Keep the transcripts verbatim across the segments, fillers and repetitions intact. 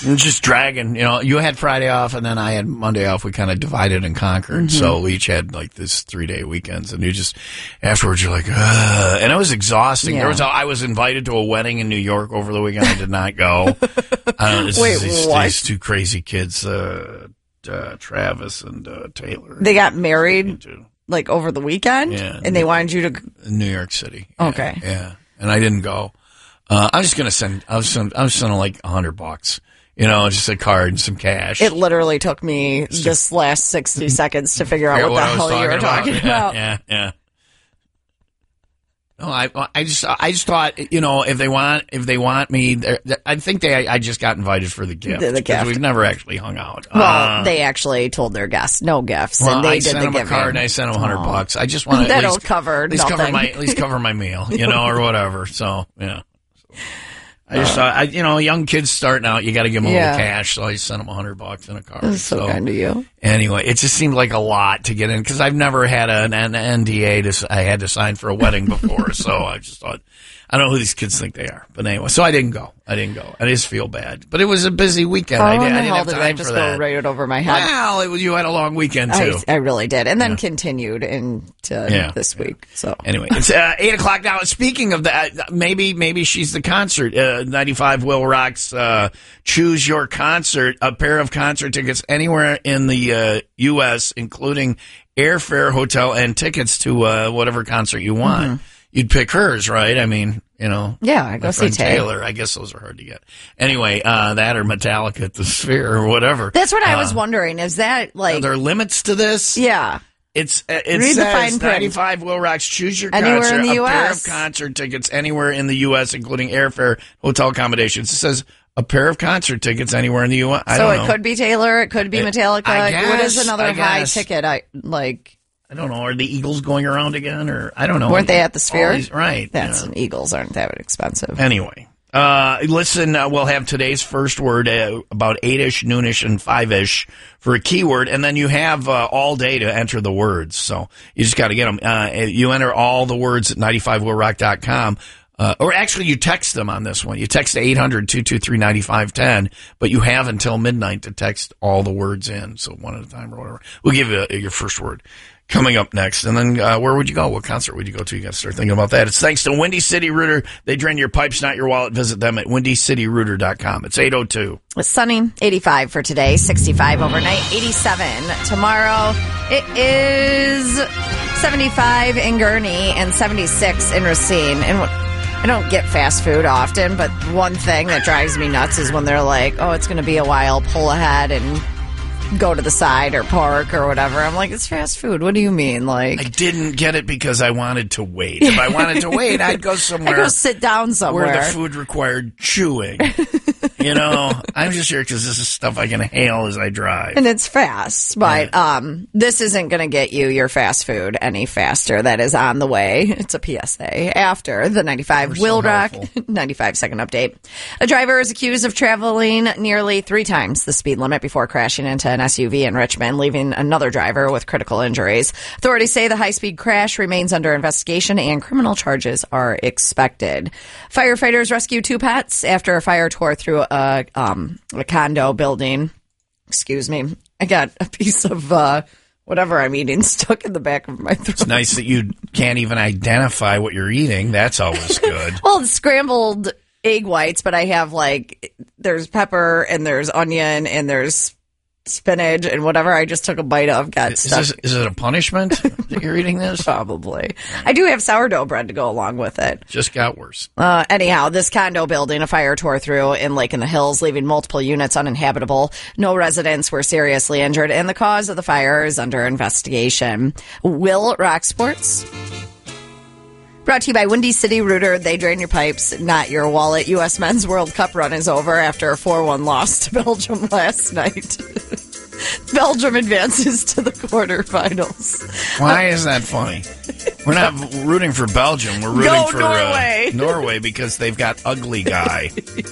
And just dragging, you know, you had Friday off and then I had Monday off. We kind of divided and conquered. Mm-hmm. So we each had like this three day weekends and you just, afterwards you're like, ugh. And it was exhausting. Yeah. There was, a, I was invited to a wedding in New York over the weekend. I did not go. I don't know, Wait, these, what? these two crazy kids, uh, uh, Travis and uh, Taylor. They got married like over the weekend? Yeah. And they wanted you to. In New York City. Okay. Yeah. yeah. And I didn't go. Uh, I was going to send, I was sending, I was sending like a hundred bucks. You know, just a card and some cash. It literally took me this last sixty seconds to figure out what, what the hell you were about. talking about. Yeah, yeah. yeah. No, I, I just, I just thought, you know, if they want, if they want me, I think they, I just got invited for the gift. The, the gift. We've never actually hung out. Well, uh, they actually told their guests no gifts, well, and they I did sent the them giving. a card and I sent them a hundred oh. bucks. I just want to that'll at least, cover at least nothing. cover my, at least cover my meal, you know, or whatever. So, yeah. I just thought, I, you know, young kids starting out, you got to give them a yeah. little cash, so I sent them a hundred bucks in a card. That's so, so kind of you. Anyway, it just seemed like a lot to get in because I've never had an, an N D A to, I had to sign for a wedding before, so I just thought, I don't know who these kids think they are, but anyway, so I didn't go. I didn't go. I just feel bad, but it was a busy weekend. Oh, I, did, I didn't hell have did time I just for go that. right over my head. Well, it was, you had a long weekend too. I, I really did, and then yeah. continued into yeah. this week. So anyway, it's uh, eight o'clock now. Speaking of that, maybe maybe she's the concert. Uh, ninety-five Will Rock's uh, Choose Your Concert. A pair of concert tickets anywhere in the uh, U S, including airfare, hotel, and tickets to uh, whatever concert you want. Mm-hmm. You'd pick hers, right? I mean, you know. Yeah, I go see Tay. Taylor. I guess those are hard to get. Anyway, uh, that or Metallica at the Sphere or whatever. That's what I uh, was wondering. Is that like. Are there limits to this? Yeah. It's uh, it Read says ninety-five Will Rock's Choose Your anywhere Concert. In the a U S. pair of concert tickets anywhere in the U S, including airfare, hotel accommodations. It says a pair of concert tickets anywhere in the U S. I so don't it know. could be Taylor. It could be it, Metallica. I guess, what is another I high guess. ticket? I like. I don't know. Are the Eagles going around again, or I don't know? Weren't they at the Sphere? These, right. That's yeah. Eagles aren't that expensive. Anyway, uh, listen. Uh, we'll have today's first word uh, about eight-ish, noonish, and five-ish for a keyword, and then you have uh, all day to enter the words. So you just got to get them. Uh, you enter all the words at ninety-five will rock dot com. Uh, or actually, you text them on this one. You text to eight hundred, two two three, nine five one zero, but you have until midnight to text all the words in, so one at a time or whatever. We'll give you uh, your first word coming up next. And then uh, where would you go? What concert would you go to? You got to start thinking about that. It's thanks to Windy City Rooter. They drain your pipes, not your wallet. Visit them at windy city rooter dot com. It's eight oh two. It's sunny, eighty-five for today, sixty-five overnight, eighty-seven tomorrow. It is seventy-five in Gurnee and seventy-six in Racine. And what I don't get fast food often, but one thing that drives me nuts is when they're like, oh, it's going to be a while, pull ahead and go to the side or park or whatever. I'm like, it's fast food. What do you mean? Like, I didn't get it because I wanted to wait. If I wanted to wait, I'd go somewhere. I'd go sit down somewhere. Where the food required chewing. You know, I'm just here because this is stuff I can hail as I drive. And it's fast, but yeah. um, this isn't going to get you your fast food any faster. That is on the way. It's a P S A after the ninety-five Will Rock ninety-five second update. A driver is accused of traveling nearly three times the speed limit before crashing into an S U V in Richmond, leaving another driver with critical injuries. Authorities say the high-speed crash remains under investigation and criminal charges are expected. Firefighters rescued two pets after a fire tore through a, um, a condo building. Excuse me. I got a piece of uh, whatever I'm eating stuck in the back of my throat. It's nice that you can't even identify what you're eating. That's always good. Well, it's scrambled egg whites, but I have like, there's pepper and there's onion and there's spinach and whatever I just took a bite of got is stuck. This, is it a punishment that you're eating this? Probably. I do have sourdough bread to go along with it. Just got worse. Uh, anyhow, this condo building, a fire tore through in Lake in the Hills, leaving multiple units uninhabitable. No residents were seriously injured, and the cause of the fire is under investigation. Will Rock Sports. Brought to you by Windy City Rooter. They drain your pipes, not your wallet. U S Men's World Cup run is over after a four one loss to Belgium last night. Belgium advances to the quarterfinals. Why is that funny? We're not rooting for Belgium. We're rooting Go for Norway. Uh, Norway because they've got ugly guy.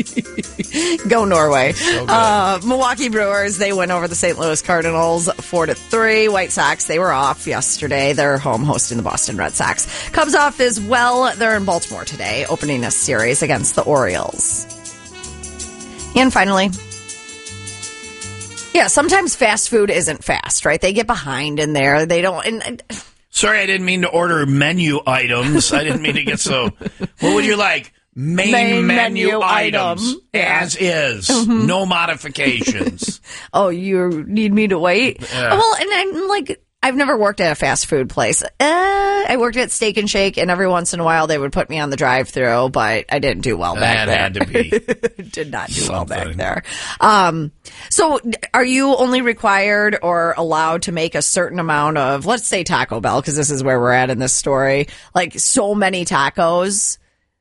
Go Norway. So uh, Milwaukee Brewers, they win over the Saint Louis Cardinals four to three. White Sox, they were off yesterday. They're home hosting the Boston Red Sox. Cubs off as well. They're in Baltimore today, opening a series against the Orioles. And finally, Yeah, sometimes fast food isn't fast, right? They get behind in there. They don't. And, and, Sorry, I didn't mean to order menu items. I didn't mean to get so. What would you like? Main, Main menu, menu items, item. As yeah. is, mm-hmm. no modifications. Oh, you need me to wait? Yeah. Well, and I'm like, I've never worked at a fast food place. Uh, I worked at Steak and Shake, and every once in a while they would put me on the drive-thru, but I didn't do well back that there. That had to be. Did not do something. well back there. Um, so are you only required or allowed to make a certain amount of, let's say Taco Bell, because this is where we're at in this story, like so many tacos?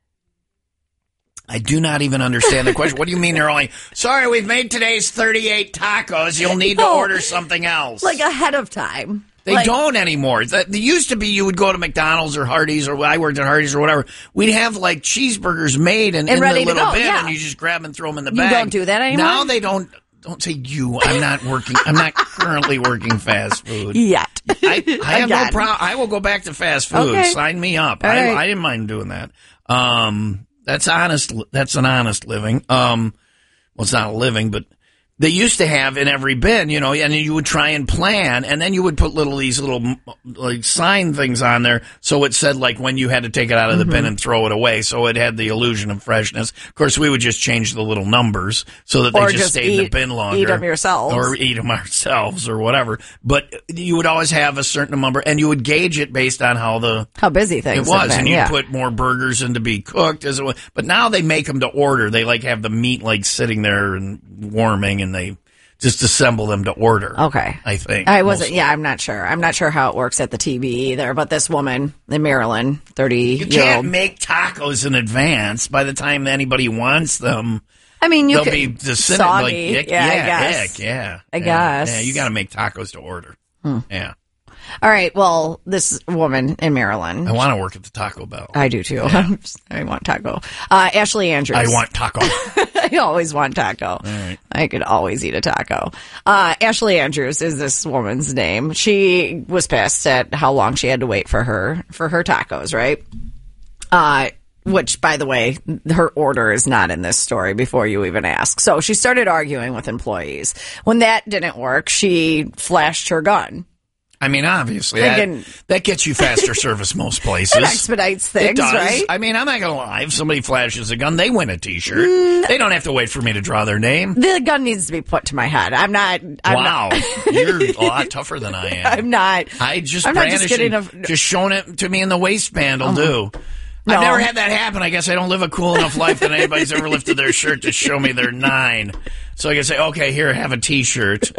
I do not even understand the question. What do you mean they're only, sorry, we've made today's thirty-eight tacos. You'll need to no, order something else. Like ahead of time. They like, don't anymore. They used to be you would go to McDonald's or Hardee's, or I worked at Hardee's or whatever. We'd have like cheeseburgers made in, and in ready the little to go, bin, yeah. and you just grab and throw them in the you bag. You don't do that anymore? Now they don't. Don't say you. I'm not working. I'm not currently working fast food. Yet. I, I have no problem. I will go back to fast food. Okay. Sign me up. All I, right. I didn't mind doing that. Um, That's honest. That's an honest living. Um, well, it's not a living, but they used to have in every bin, you know, and you would try and plan, and then you would put little these little like sign things on there, so it said like when you had to take it out of the mm-hmm. bin and throw it away, so it had the illusion of freshness. Of course, we would just change the little numbers so that they or just, just stayed eat, in the bin longer, eat them yourselves, or eat them ourselves, or whatever. But you would always have a certain number, and you would gauge it based on how the how busy things it was, have been, and you yeah. put more burgers in to be cooked as it was. But now they make them to order. They like have the meat like sitting there and warming, and they just assemble them to order. Okay. I think. I wasn't, yeah, I'm not sure. I'm not sure how it works at the T V either, but this woman in Maryland, thirty-year-old. You can't make tacos in advance. By the time anybody wants them, I mean, you they'll could, be disintegrated. Like, yeah, yeah, I guess. Heck, yeah. I yeah, guess. Yeah, you got to make tacos to order. Hmm. Yeah. All right, well, this woman in Maryland. I want to work at the Taco Bell. I do, too. Yeah. I want taco. Uh, Ashley Andrews. I want taco. I always want taco. All right. I could always eat a taco. Uh, Ashley Andrews is this woman's name. She was pissed at how long she had to wait for her, for her tacos, right? Uh, which, by the way, her order is not in this story before you even ask. So she started arguing with employees. When that didn't work, she flashed her gun. I mean, obviously, Thinking, that, that gets you faster service most places. It expedites things, it does. right? I mean, I'm not going to lie. If somebody flashes a gun, they win a T-shirt. Mm, they don't have to wait for me to draw their name. The gun needs to be put to my head. I'm not. I'm wow. Not, You're a lot tougher than I am. I'm not. I just I'm not just getting a, just showing it to me in the waistband will uh-huh. do. No. I've never had that happen. I guess I don't live a cool enough life that anybody's ever lifted their shirt to show me they're nine. So I can say, okay, here, have a T-shirt.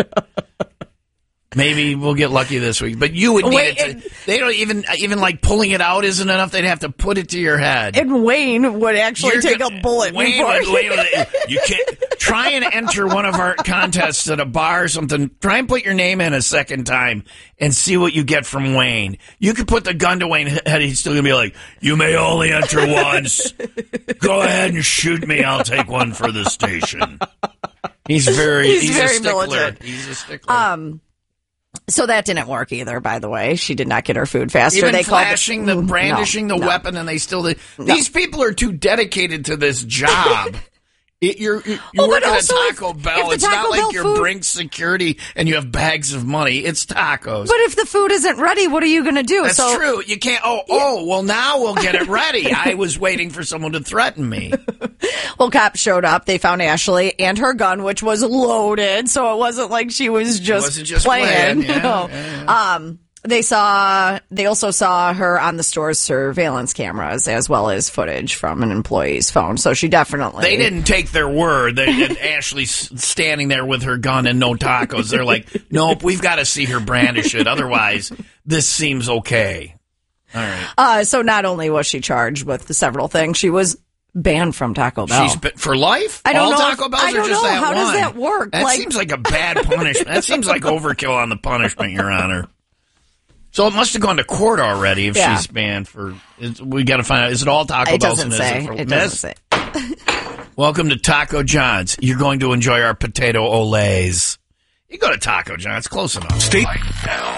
Maybe we'll get lucky this week, but you would need Wait, it. To, they don't even even like pulling it out isn't enough. They'd have to put it to your head. And Wayne would actually You're take gonna, a bullet. Wayne before would, Wayne would, you can't try and enter one of our contests at a bar or something. Try and put your name in a second time and see what you get from Wayne. You could put the gun to Wayne's head. He's still gonna be like, "You may only enter once. Go ahead and shoot me. I'll take one for the station." He's very he's, he's very a stickler. Militant. He's a stickler. Um. So that didn't work either, by the way. She did not get her food faster. Even they flashing, called it, the brandishing no, the no. weapon, and they still did. No. These people are too dedicated to this job. It, you're you're well, working at also Taco if, Bell. if It's Taco not like Bell you're food, Brinks security and you have bags of money. It's tacos. But if the food isn't ready, what are you going to do? That's so, true. You can't. Oh, oh. Well, now we'll get it ready. I was waiting for someone to threaten me. Well, cops showed up. They found Ashley and her gun, which was loaded, so it wasn't like she was just, wasn't just playing. playing. Yeah, no. yeah, yeah. Um. They saw. They also saw her on the store's surveillance cameras, as well as footage from an employee's phone. So she definitely. They didn't take their word. They, and Ashley's standing there with her gun and no tacos. They're like, nope, we've got to see her brandish it. Otherwise, this seems okay. All right. Uh, so not only was she charged with several things, she was banned from Taco Bell. She's been, for life? I don't All know. Taco Bells I don't are just know. that How one? does that work? That like, seems like a bad punishment. That seems like overkill on the punishment, Your Honor. So it must have gone to court already if yeah. she's banned for. We got to find out. Is it all Taco it Bells? Doesn't and say. Is it, for it doesn't say. Welcome to Taco John's. You're going to enjoy our potato olays. You go to Taco John's. Close enough. State.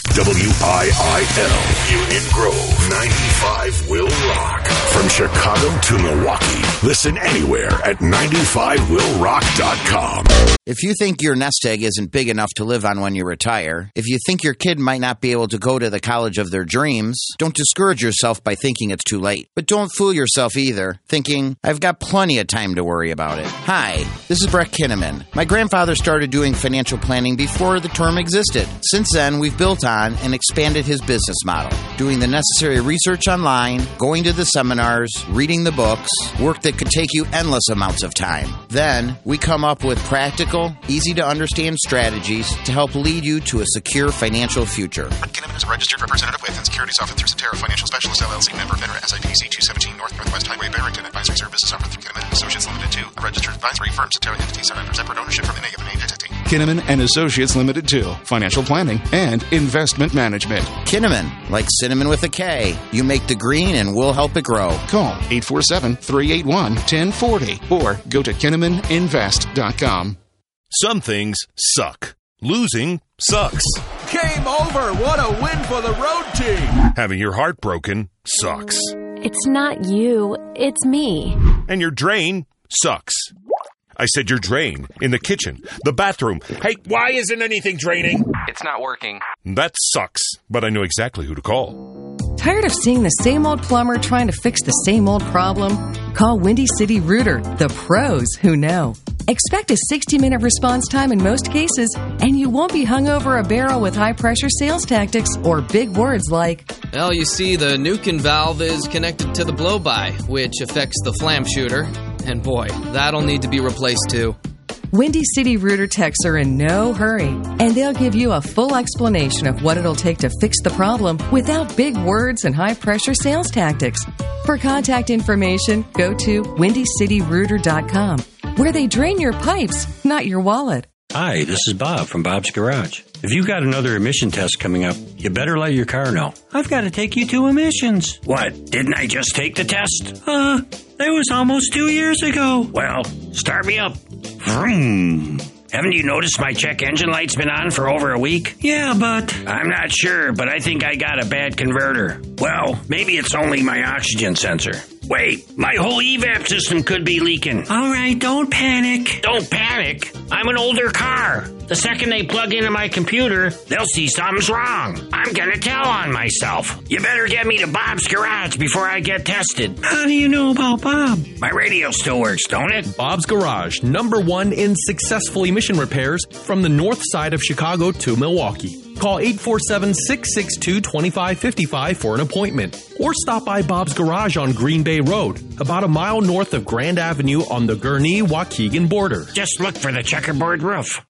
W I I L, Union Grove, ninety-five will rock. From Chicago to Milwaukee, listen anywhere at ninety-five will rock dot com. If you think your nest egg isn't big enough to live on when you retire, if you think your kid might not be able to go to the college of their dreams, don't discourage yourself by thinking it's too late. But don't fool yourself either, thinking, I've got plenty of time to worry about it. Hi, this is Brett Kinnaman. My grandfather started doing financial planning before the term existed. Since then, we've built on and expanded his business model, doing the necessary research online, going to the seminars, reading the books, work that could take you endless amounts of time. Then, we come up with practical, easy-to-understand strategies to help lead you to a secure financial future. Brett Kinnaman is a registered representative with and securities offered through Cetera Financial Specialists, L L C, member FINRA, S I P C two seventeen North Northwest Highway, Barrington. Advisory services offered through Kinnaman and Associates Limited two, a registered advisory firm. Cetera entities are under separate ownership from any of an entity. Kinnaman and Associates Limited two, financial planning and investment management. Kinnaman, like cinnamon with a K. You make the green and we'll help it grow. Call eight four seven, three eight one, one zero four zero or go to kinnaman invest dot com. Some things suck. Losing sucks. Game over. What a win for the road team. Having your heart broken sucks. It's not you, it's me. And your drain sucks. I said your drain. In the kitchen. The bathroom. Hey, why isn't anything draining? It's not working. That sucks. But I know exactly who to call. Tired of seeing the same old plumber trying to fix the same old problem? Call Windy City Rooter, the pros who know. Expect a sixty-minute response time in most cases, and you won't be hung over a barrel with high-pressure sales tactics or big words like, Well, you see, the Nukin valve is connected to the blow-by, which affects the flam shooter. And boy, that'll need to be replaced too. Windy City Rooter techs are in no hurry, and they'll give you a full explanation of what it'll take to fix the problem without big words and high-pressure sales tactics. For contact information, go to windy city rooter dot com, where they drain your pipes, not your wallet. Hi, this is Bob from Bob's Garage. If you've got another emission test coming up, you better let your car know. I've got to take you to emissions. What, didn't I just take the test? Uh, that was almost two years ago. Well, start me up. Vroom. Haven't you noticed my check engine light's been on for over a week? Yeah, but... I'm not sure, but I think I got a bad converter. Well, maybe it's only my oxygen sensor. Wait, my whole E VAP system could be leaking. All right, don't panic. Don't panic? I'm an older car. The second they plug into my computer, they'll see something's wrong. I'm gonna tell on myself. You better get me to Bob's Garage before I get tested. How do you know about Bob? My radio still works, don't it? Bob's Garage, number one in successful emission repairs from the north side of Chicago to Milwaukee. Call eight four seven, six six two, two five five five for an appointment. Or stop by Bob's Garage on Green Bay Road, about a mile north of Grand Avenue on the Gurnee-Waukegan border. Just look for the checkerboard roof.